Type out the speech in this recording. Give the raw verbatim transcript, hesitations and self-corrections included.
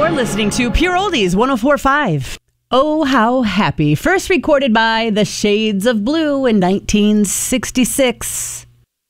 You're listening to Pure Oldies one oh four point five. Oh, How Happy. First recorded by the Shades of Blue in nineteen sixty-six.